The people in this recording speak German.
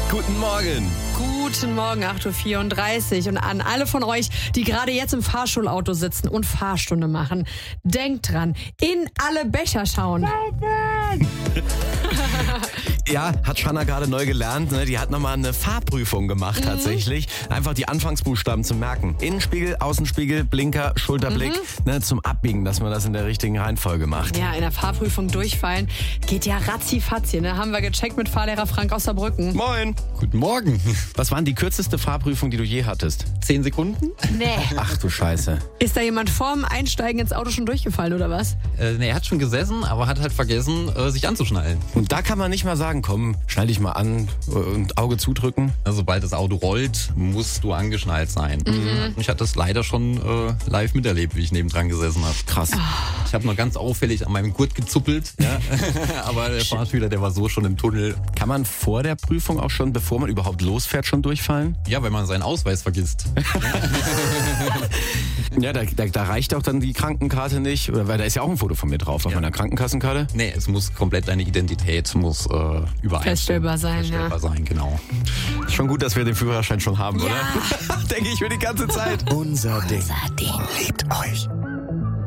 Guten Morgen. Guten Morgen, 8.34 Uhr. Und an alle von euch, die gerade jetzt im Fahrschulauto sitzen und Fahrstunde machen, denkt dran, in alle Becher schauen. Ja, hat Shanna gerade neu gelernt. Ne? Die hat nochmal eine Fahrprüfung gemacht tatsächlich. Einfach die Anfangsbuchstaben zu merken. Innenspiegel, Außenspiegel, Blinker, Schulterblick. Ne, zum Abbiegen, dass man das in der richtigen Reihenfolge macht. Ja, in der Fahrprüfung durchfallen geht ja ratzi-fatzi. Ne? Haben wir gecheckt mit Fahrlehrer Frank aus Saarbrücken. Moin. Guten Morgen. Was war denn die kürzeste Fahrprüfung, die du je hattest? 10 Sekunden? Nee. Ach du Scheiße. Ist da jemand vorm Einsteigen ins Auto schon durchgefallen oder was? Er hat schon gesessen, aber hat halt vergessen, sich anzuschnallen. Und da kann man nicht mal sagen, komm, schnall dich mal an und Auge zudrücken. Also, sobald das Auto rollt, musst du angeschnallt sein. Ich hatte das leider schon live miterlebt, wie ich nebendran gesessen habe. Krass. Ich habe noch ganz auffällig an meinem Gurt gezuppelt. Ja? Aber der Fahrschüler, der war so schon im Tunnel. Kann man vor der Prüfung auch schon, bevor man überhaupt losfährt, schon durchfallen? Ja, wenn man seinen Ausweis vergisst. Ja, da reicht auch dann die Krankenkarte nicht. Oder, weil da ist ja auch ein Foto von mir drauf auf meiner Krankenkassenkarte. Nee, es muss komplett, deine Identität muss übereinstimmen. Feststellbar sein, Feststellbar sein, genau. Ist schon gut, dass wir den Führerschein schon haben, oder? Denke ich mir die ganze Zeit. Unser Ding. Liebt euch.